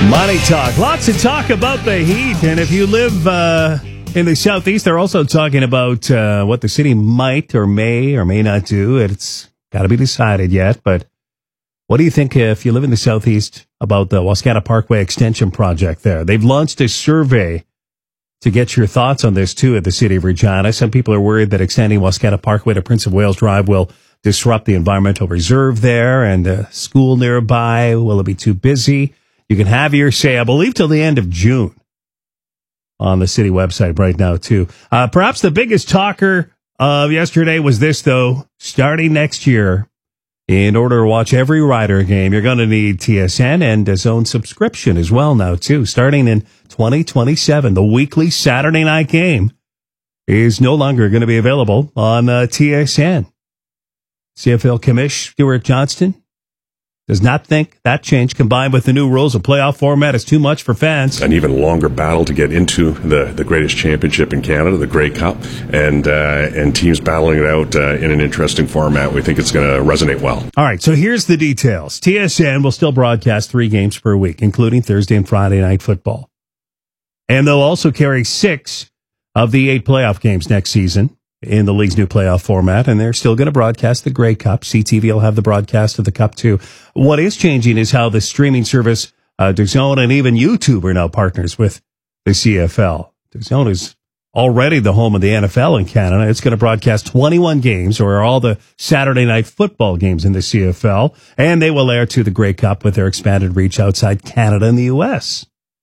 Money talk. Lots of talk about the heat. And if you live in the Southeast, they're also talking about what the city might or may not do. It's got to be decided yet. But what do you think if you live in the Southeast about the Wascana Parkway extension project there? They've launched a survey to get your thoughts on this, too, at the city of Regina. Some people are worried that extending Wascana Parkway to Prince of Wales Drive will disrupt the environmental reserve there and a school nearby. Will it be too busy? You can have your say, I believe, till the end of June on the city website right now, too. Perhaps the biggest talker of yesterday was this, though. Starting next year, in order to watch every Rider game, you're going to need TSN and DAZN subscription as well now, too. Starting in 2027, the weekly Saturday night game is no longer going to be available on TSN. CFL Commissioner Stuart Johnston does not think that change, combined with the new rules of playoff format, is too much for fans. An even longer battle to get into the greatest championship in Canada, the Grey Cup, and teams battling it out in an interesting format. We think it's going to resonate well. All right, so here's the details. TSN will still broadcast 3 games per week, including Thursday and Friday night football. And they'll also carry 6 of the 8 playoff games next season in the league's new playoff format, and they're still going to broadcast the Grey Cup. CTV will have the broadcast of the Cup, too. What is changing is how the streaming service, DAZN and even YouTube are now partners with the CFL. DAZN is already the home of the NFL in Canada. It's going to broadcast 21 games, or all the Saturday night football games in the CFL, and they will air to the Grey Cup with their expanded reach outside Canada and the U.S.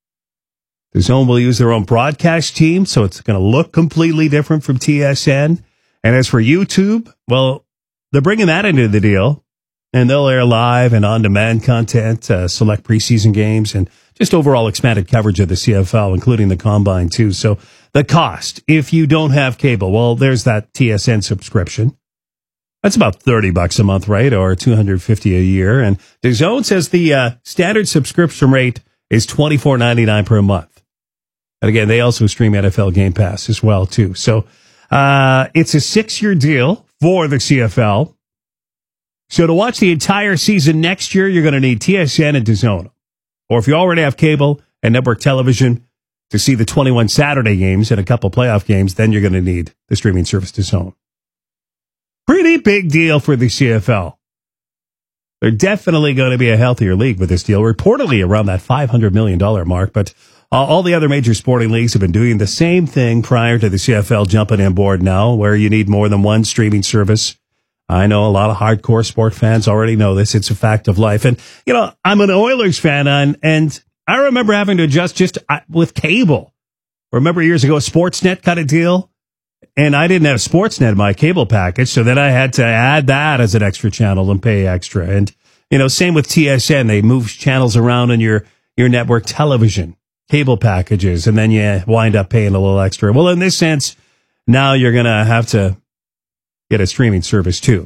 DAZN will use their own broadcast team, so it's going to look completely different from TSN. And as for YouTube, well, they're bringing that into the deal, and they'll air live and on-demand content, select preseason games, and just overall expanded coverage of the CFL, including the Combine, too. So the cost, if you don't have cable, well, there's that TSN subscription. That's about $30 a month, right, or $250 a year. And DAZN says the standard subscription rate is $24.99 per month. And again, they also stream NFL Game Pass as well, too. So it's a 6-year deal for the CFL. So to watch the entire season next year, you're going to need TSN and DAZN. Or if you already have cable and network television to see the 21 Saturday games and a couple playoff games, then you're going to need the streaming service DAZN. Pretty big deal for the CFL. They're definitely going to be a healthier league with this deal, reportedly around that $500 million mark, but all the other major sporting leagues have been doing the same thing prior to the CFL jumping on board now, where you need more than one streaming service. I know a lot of hardcore sport fans already know this. It's a fact of life. And, you know, I'm an Oilers fan, and I remember having to adjust just with cable. Remember years ago, Sportsnet cut a deal, and I didn't have Sportsnet in my cable package, so then I had to add that as an extra channel and pay extra. And, you know, same with TSN. They move channels around in your network television cable packages, and then you wind up paying a little extra. Well, in this sense, now you're going to have to get a streaming service too.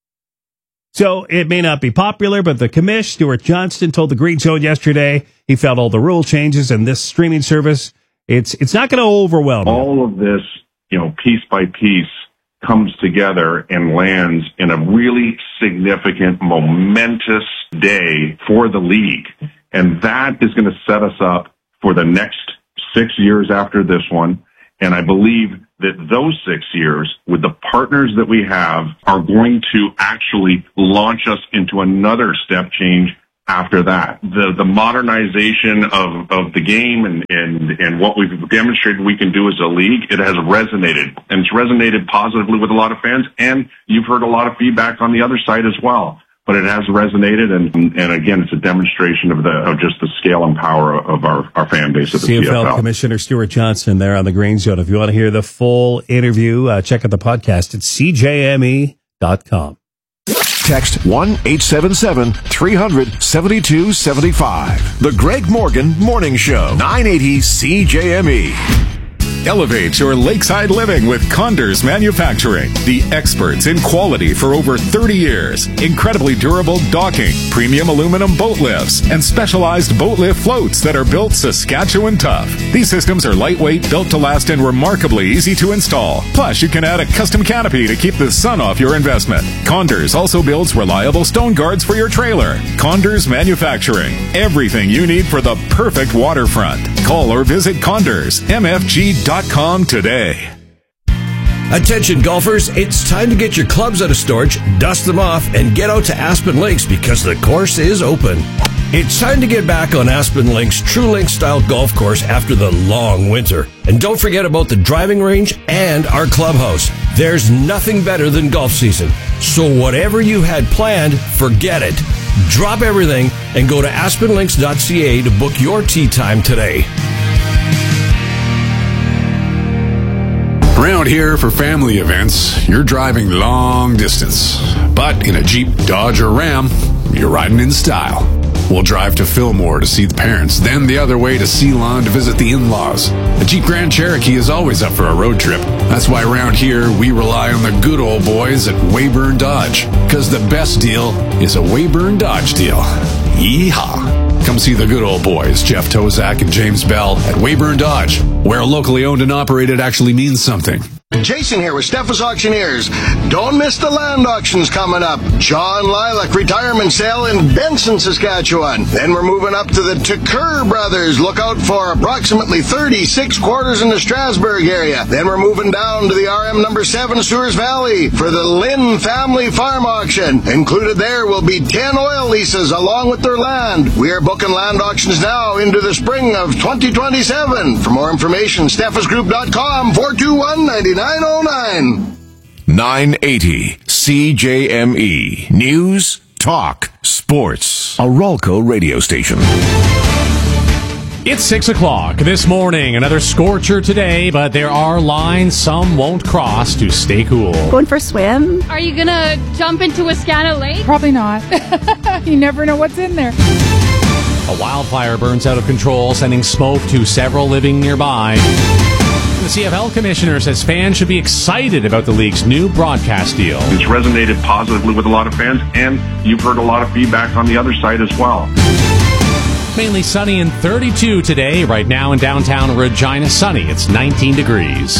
So it may not be popular, but the commish, Stuart Johnston, told the Green Zone yesterday he felt all the rule changes and this streaming service, it's not going to overwhelm him. All of this, you know, piece by piece comes together and lands in a really significant, momentous day for the league. And that is going to set us up for the next 6 years after this one. And I believe that those 6 years, with the partners that we have, are going to actually launch us into another step change after that. The modernization of the game and what we've demonstrated we can do as a league, it has resonated. And it's resonated positively with a lot of fans. And you've heard a lot of feedback on the other side as well. But it has resonated, and again, it's a demonstration of just the scale and power of our fan base of the CFL. Commissioner Stuart Johnston there on the Green Zone. If you want to hear the full interview, check out the podcast at cjme.com. Text 1-877-300-7275. The Greg Morgan Morning Show, 980 CJME. Elevate your lakeside living with Condors Manufacturing, the experts in quality for over 30 years. Incredibly durable docking, premium aluminum boat lifts, and specialized boat lift floats that are built Saskatchewan tough. These systems are lightweight, built to last, and remarkably easy to install. Plus, you can add a custom canopy to keep the sun off your investment. Condors also builds reliable stone guards for your trailer. Condors Manufacturing, everything you need for the perfect waterfront. Call or visit CondorsMFG.com today. Attention golfers, it's time to get your clubs out of storage, dust them off, and get out to Aspen Links because the course is open. It's time to get back on Aspen Links' True Link style golf course after the long winter. And don't forget about the driving range and our clubhouse. There's nothing better than golf season. So whatever you had planned, forget it. Drop everything and go to aspenlinks.ca to book your tee time today. Around here for family events, you're driving long distance. But in a Jeep, Dodge, or Ram, you're riding in style. We'll drive to Fillmore to see the parents, then the other way to Ceylon to visit the in-laws. A Jeep Grand Cherokee is always up for a road trip. That's why around here, we rely on the good old boys at Weyburn Dodge. Because the best deal is a Weyburn Dodge deal. Yeehaw! Come see the good old boys, Jeff Tozak and James Bell, at Weyburn Dodge, where locally owned and operated actually means something. Jason here with Steffes Auctioneers. Don't miss the land auctions coming up. John Lilac retirement sale in Benson, Saskatchewan. Then we're moving up to the Tucker Brothers. Look out for approximately 36 quarters in the Strasbourg area. Then we're moving down to the RM number 7 Sewers Valley for the Lynn Family Farm Auction. Included there will be 10 oil leases along with their land. We are booking land auctions now into the spring of 2027. For more information, steffesgroup.com 421-9909. 980 CJME News, Talk, Sports. A Rolco radio station. It's 6 o'clock this morning. Another scorcher today, but there are lines some won't cross to stay cool. Going for a swim? Are you gonna jump into Wascana Lake? Probably not. You never know what's in there. A wildfire burns out of control, sending smoke to several living nearby. The CFL commissioner says fans should be excited about the league's new broadcast deal. It's resonated positively with a lot of fans, and you've heard a lot of feedback on the other side as well. Mainly sunny and 32 today. Right now in downtown Regina, sunny. It's 19 degrees.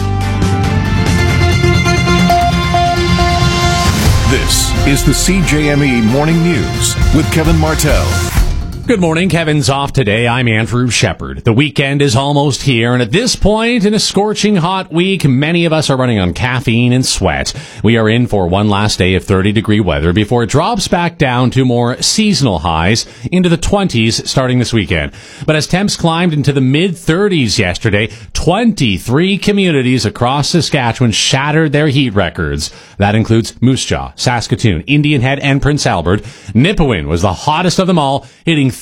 This is the CJME Morning News with Kevin Martell. Good morning. Kevin's off today. I'm Andrew Shepard. The weekend is almost here, and at this point in a scorching hot week, many of us are running on caffeine and sweat. We are in for one last day of 30-degree weather before it drops back down to more seasonal highs into the 20s starting this weekend. But as temps climbed into the mid-30s yesterday, 23 communities across Saskatchewan shattered their heat records. That includes Moose Jaw, Saskatoon, Indian Head, and Prince Albert. Nipawin was the hottest of them all, hitting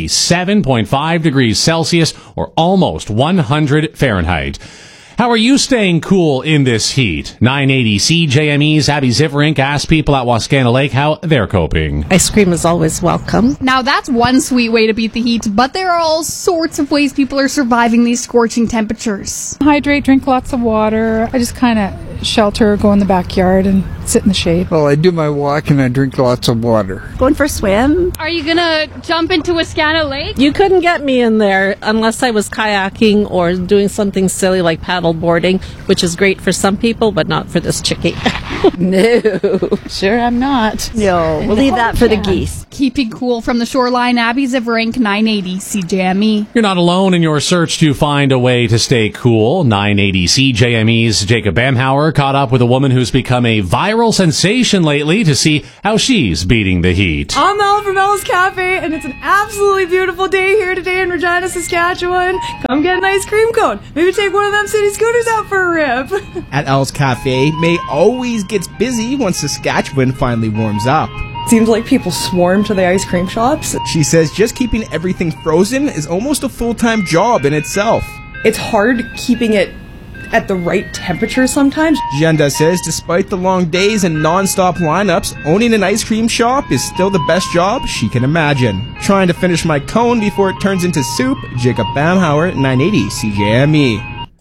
37.5 degrees Celsius or almost 100 Fahrenheit. How are you staying cool in this heat? 980 CJME's Abby Ziverink asked people at Wascana Lake how they're coping. Ice cream is always welcome. Now that's one sweet way to beat the heat, but there are all sorts of ways people are surviving these scorching temperatures. Hydrate, drink lots of water. I just kind of shelter, go in the backyard and sit in the shade. Well, I do my walk and I drink lots of water. Going for a swim? Are you gonna jump into Wascana Lake? You couldn't get me in there unless I was kayaking or doing something silly like paddle boarding, which is great for some people, but not for this chickie. No, sure I'm not. No, we'll leave that for the geese. Keeping cool from the shoreline, Abby Ziverink, 980 CJME. You're not alone in your search to find a way to stay cool. 980 CJME's Jacob Bamhauer caught up with a woman who's become a viral sensation lately to see how she's beating the heat. I'm Mel from Mel's Cafe, and it's an absolutely beautiful day here today in Regina, Saskatchewan. Come get an ice cream cone. Maybe take one of them city scooters out for a rip. At Elle's Cafe, May always gets busy once Saskatchewan finally warms up. Seems like people swarm to the ice cream shops. She says just keeping everything frozen is almost a full-time job in itself. It's hard keeping it at the right temperature sometimes. Jenda says despite the long days and non-stop lineups, owning an ice cream shop is still the best job she can imagine. Trying to finish my cone before it turns into soup, Jacob Bamhauer, 980 CJME.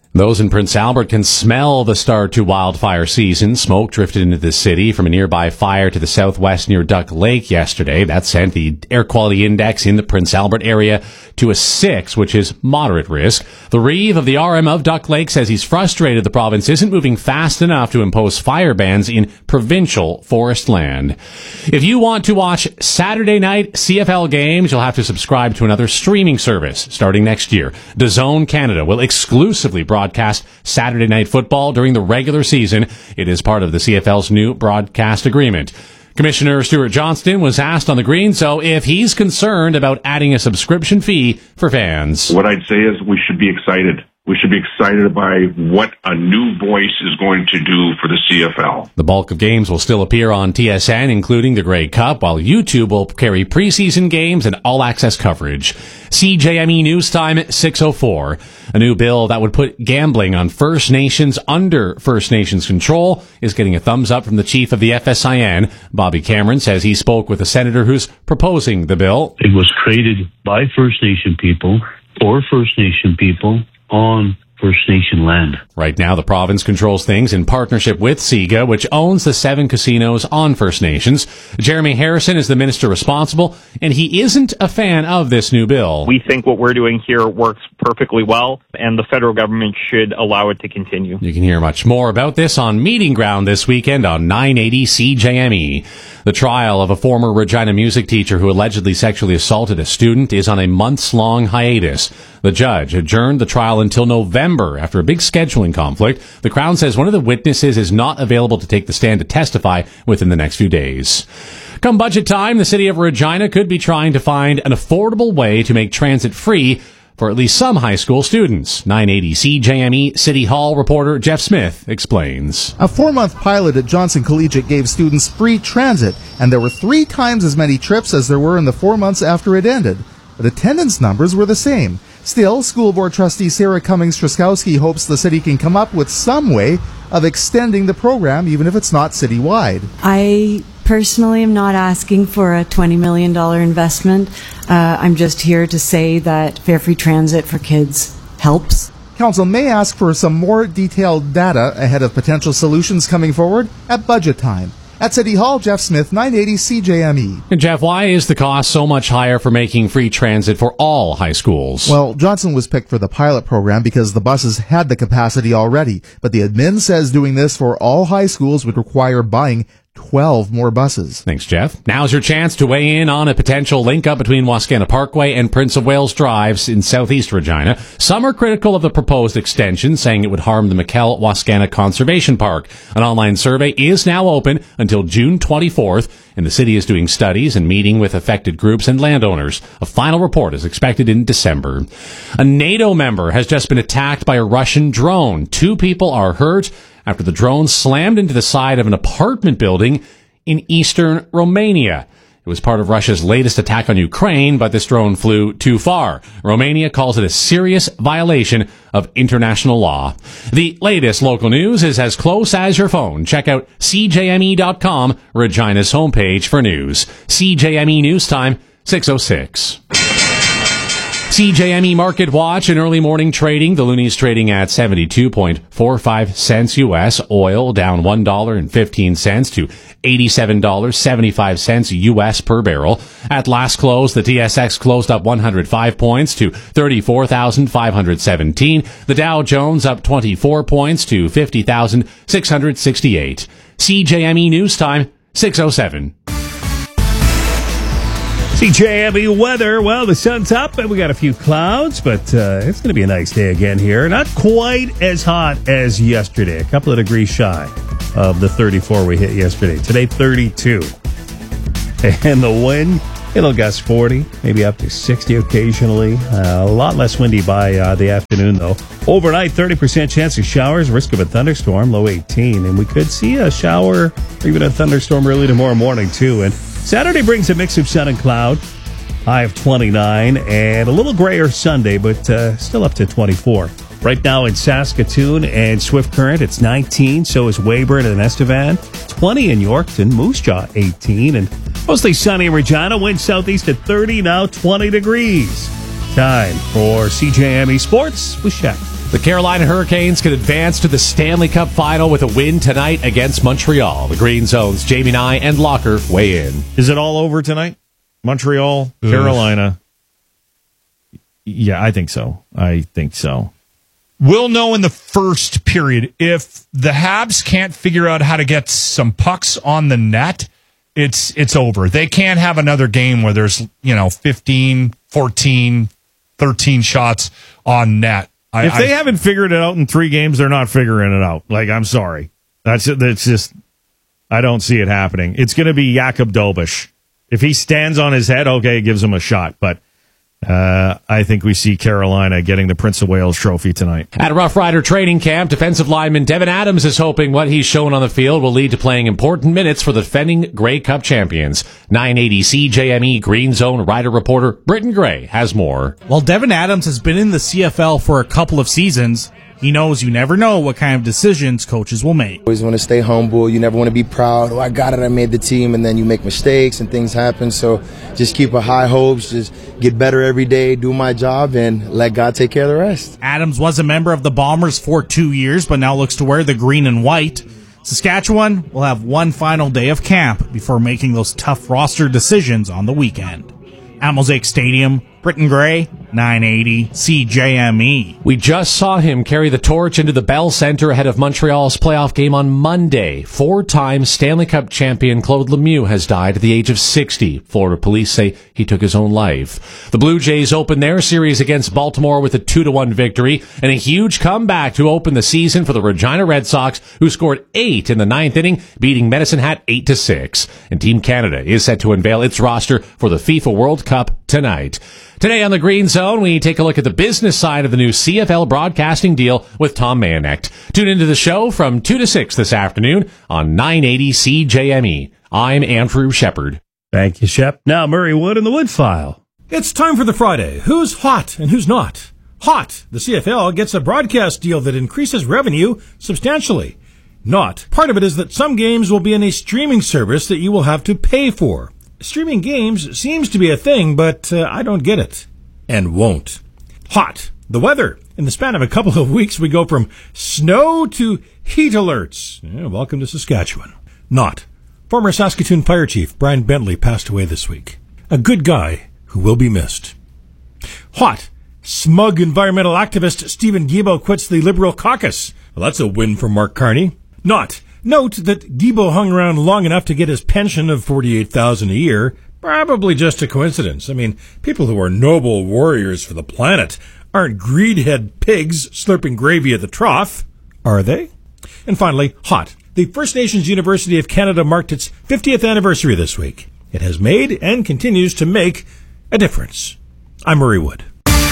Those in Prince Albert can smell the start to wildfire season. Smoke drifted into the city from a nearby fire to the southwest near Duck Lake yesterday. That sent the air quality index in the Prince Albert area to a 6, which is moderate risk. The Reeve of the RM of Duck Lake says he's frustrated the province isn't moving fast enough to impose fire bans in provincial forest land. If you want to watch Saturday night CFL games, you'll have to subscribe to another streaming service starting next year. DAZN Canada will exclusively broadcast Saturday Night Football during the regular season. It is part of the CFL's new broadcast agreement. Commissioner Stuart Johnston was asked on the Green Show if he's concerned about adding a subscription fee for fans. What I'd say is we should be excited. We should be excited by what a new voice is going to do for the CFL. The bulk of games will still appear on TSN, including the Grey Cup, while YouTube will carry preseason games and all-access coverage. CJME News Time, 6:04. A new bill that would put gambling on First Nations under First Nations control is getting a thumbs up from the chief of the FSIN. Bobby Cameron says he spoke with a senator who's proposing the bill. It was created by First Nation people for First Nation people on First Nation land. Right now, the province controls things in partnership with SIGA, which owns the 7 casinos on First Nations. Jeremy Harrison is the minister responsible, and he isn't a fan of this new bill. We think what we're doing here works perfectly well, and the federal government should allow it to continue. You can hear much more about this on Meeting Ground this weekend on 980 CJME. The trial of a former Regina music teacher who allegedly sexually assaulted a student is on a months-long hiatus. The judge adjourned the trial until November after a big scheduling conflict. The Crown says one of the witnesses is not available to take the stand to testify within the next few days. Come budget time, the city of Regina could be trying to find an affordable way to make transit free for at least some high school students. 980 CJME City Hall reporter Jeff Smith explains. A 4-month pilot at Johnson Collegiate gave students free transit, and there were 3 times as many trips as there were in the 4 months after it ended. But attendance numbers were the same. Still, School Board Trustee Sarah Cummings-Truskowski hopes the city can come up with some way of extending the program, even if it's not citywide. I personally am not asking for a $20 million investment. I'm just here to say that fare free transit for kids helps. Council may ask for some more detailed data ahead of potential solutions coming forward at budget time. At City Hall, Jeff Smith, 980 CJME. And Jeff, why is the cost so much higher for making free transit for all high schools? Well, Johnson was picked for the pilot program because the buses had the capacity already. But the admin says doing this for all high schools would require buying 12 more buses. Thanks, Jeff. Now's your chance to weigh in on a potential link-up between Wascana Parkway and Prince of Wales Drives in southeast Regina. Some are critical of the proposed extension, saying it would harm the McKell-Wascana Conservation Park. An online survey is now open until June 24th, and the city is doing studies and meeting with affected groups and landowners. A final report is expected in December. A NATO member has just been attacked by a Russian drone. 2 people are hurt after the drone slammed into the side of an apartment building in eastern Romania. It was part of Russia's latest attack on Ukraine, but this drone flew too far. Romania calls it a serious violation of international law. The latest local news is as close as your phone. Check out CJME.com, Regina's homepage for news. CJME News Time, 6:06. CJME Market Watch and early morning trading. The Looney's trading at 72.45 cents U.S. Oil down $1.15 to $87.75 U.S. per barrel. At last close, the TSX closed up 105 points to 34,517. The Dow Jones up 24 points to 50,668. CJME News Time, 6:07. CJME weather. Well, the sun's up and we got a few clouds, but it's going to be a nice day again here. Not quite as hot as yesterday. A couple of degrees shy of the 34 we hit yesterday. Today, 32. And the wind, it'll gust 40, maybe up to 60 occasionally. A lot less windy by the afternoon, though. Overnight, 30% chance of showers, risk of a thunderstorm, low 18. And we could see a shower or even a thunderstorm early tomorrow morning, too. And Saturday brings a mix of sun and cloud, high of 29, and a little grayer Sunday, but still up to 24. Right now in Saskatoon and Swift Current, it's 19, so is Weyburn and Estevan, 20 in Yorkton, Moose Jaw 18, and mostly sunny in Regina, wind southeast at 30, now 20 degrees. Time for CJME Sports with Shaq. The Carolina Hurricanes could advance to the Stanley Cup final with a win tonight against Montreal. The Green Zone's Jamie Nye and Locker weigh in. Is it all over tonight? Montreal, Carolina. Yeah, I think so. We'll know in the first period. If the Habs can't figure out how to get some pucks on the net, it's over. They can't have another game where there's, 15, 14, 13 shots on net. If they haven't figured it out in 3 games, they're not figuring it out. I'm sorry. That's just, I don't see it happening. It's going to be Jakub Dobiš. If he stands on his head, okay, it gives him a shot. But I think we see Carolina getting the Prince of Wales trophy tonight. At Rough Rider training camp, defensive lineman Devin Adams is hoping what he's shown on the field will lead to playing important minutes for the defending Grey Cup champions. 980 CJME Green Zone Rider reporter Britton Gray has more. While Devin Adams has been in the CFL for a couple of seasons, he knows you never know what kind of decisions coaches will make. Always want to stay humble. You never want to be proud. Oh, I got it. I made the team. And then you make mistakes and things happen. So just keep a high hopes. Just get better every day, do my job, and let God take care of the rest. Adams was a member of the Bombers for 2 years, but now looks to wear the green and white. Saskatchewan will have one final day of camp before making those tough roster decisions on the weekend. At Mosaic Stadium, Britton Gray, 980 CJME. We just saw him carry the torch into the Bell Centre ahead of Montreal's playoff game on Monday. 4-time Stanley Cup champion Claude Lemieux has died at the age of 60. Florida police say he took his own life. The Blue Jays opened their series against Baltimore with a 2-1 victory and a huge comeback to open the season for the Regina Red Sox, who scored 8 in the 9th inning, beating Medicine Hat 8-6. And Team Canada is set to unveil its roster for the FIFA World Cup tonight. Today on the Green Zone, we take a look at the business side of the new CFL broadcasting deal with Tom Mayenknecht. Tune into the show from 2 to 6 this afternoon on 980 CJME. I'm Andrew Shepard. Thank you, Shep. Now, Murray Wood in the Wood File. It's time for the Friday. Who's hot and who's not? Hot. The CFL gets a broadcast deal that increases revenue substantially. Not. Part of it is that some games will be in a streaming service that you will have to pay for. Streaming games seems to be a thing, but I don't get it. And won't. Hot. The weather. In the span of a couple of weeks, we go from snow to heat alerts. Welcome to Saskatchewan. Not. Former Saskatoon Fire Chief Brian Bentley passed away this week. A good guy who will be missed. Hot. Smug environmental activist Stephen Guilbeault quits the Liberal caucus. Well, that's a win for Mark Carney. Not. Note that Guilbeault hung around long enough to get his pension of $48,000 a year. Probably just a coincidence. I mean, people who are noble warriors for the planet aren't greedhead pigs slurping gravy at the trough, are they? And finally, hot. The First Nations University of Canada marked its 50th anniversary this week. It has made and continues to make a difference. I'm Murray Wood.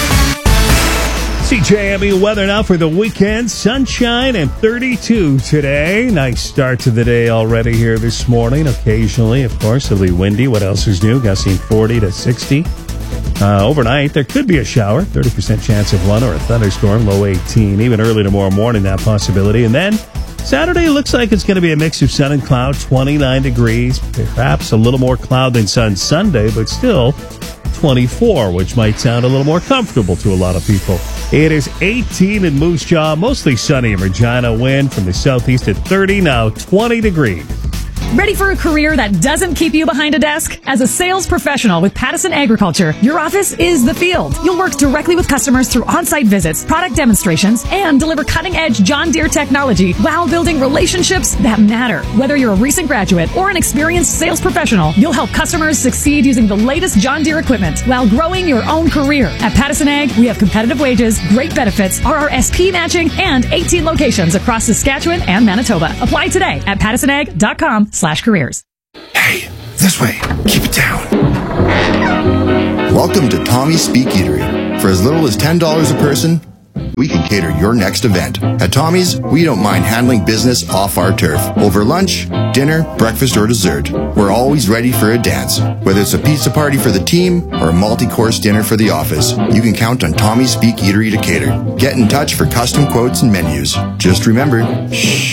CJME weather now for the weekend. Sunshine and 32 today. Nice start to the day already here this morning. Occasionally, of course, it'll be windy. What else is new? Gusting 40 to 60. Overnight, there could be a shower. 30% chance of one or a thunderstorm. Low 18. Even early tomorrow morning, that possibility. And then Saturday looks like it's going to be a mix of sun and cloud. 29 degrees. Perhaps a little more cloud than sun Sunday, but still 24, which might sound a little more comfortable to a lot of people. It is 18 in Moose Jaw, mostly sunny in Regina. Wind from the southeast at 30, now 20 degrees. Ready for a career that doesn't keep you behind a desk? As a sales professional with Pattison Agriculture, your office is the field. You'll work directly with customers through on-site visits, product demonstrations, and deliver cutting-edge John Deere technology while building relationships that matter. Whether you're a recent graduate or an experienced sales professional, you'll help customers succeed using the latest John Deere equipment while growing your own career. At Pattison Ag, we have competitive wages, great benefits, RRSP matching, and 18 locations across Saskatchewan and Manitoba. Apply today at pattisonag.com/careers. Hey, this way. Keep it down. Welcome to Tommy's Speak Eatery. For as little as $10 a person, we can cater your next event. At Tommy's, we don't mind handling business off our turf. Over lunch, dinner, breakfast, or dessert, we're always ready for a dance. Whether it's a pizza party for the team or a multi-course dinner for the office, you can count on Tommy's Speak Eatery to cater. Get in touch for custom quotes and menus. Just remember, shh.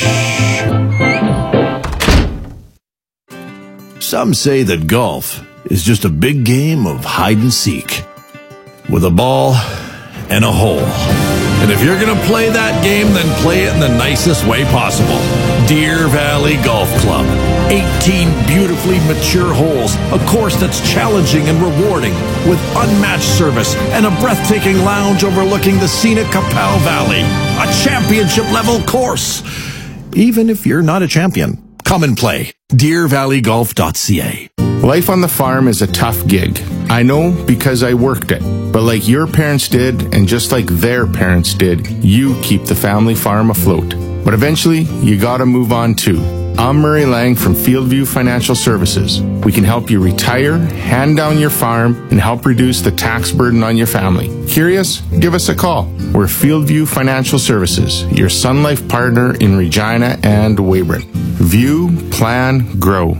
Some say that golf is just a big game of hide and seek, with a ball and a hole. And if you're going to play that game, then play it in the nicest way possible. Deer Valley Golf Club. 18 beautifully mature holes, a course that's challenging and rewarding, with unmatched service and a breathtaking lounge overlooking the scenic Capel Valley. A championship-level course. Even if you're not a champion, come and play. DeerValleyGolf.ca. Life on the farm is a tough gig. I know because I worked it. But like your parents did, and just like their parents did, you keep the family farm afloat. But eventually, you gotta move on too. I'm Murray Lang from Fieldview Financial Services. We can help you retire, hand down your farm, and help reduce the tax burden on your family. Curious? Give us a call. We're Fieldview Financial Services, your Sun Life partner in Regina and Weyburn. View, plan, grow.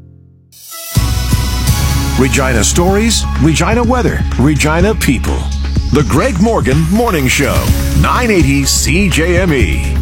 Regina stories, Regina weather, Regina people. The Greg Morgan Morning Show, 980 CJME.